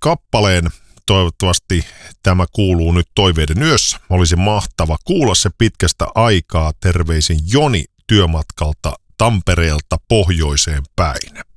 kappaleen. Toivottavasti tämä kuuluu nyt toiveiden yössä. Olisi mahtava kuulla se pitkästä aikaa. Terveisin Joni työmatkalta Tampereelta pohjoiseen päin.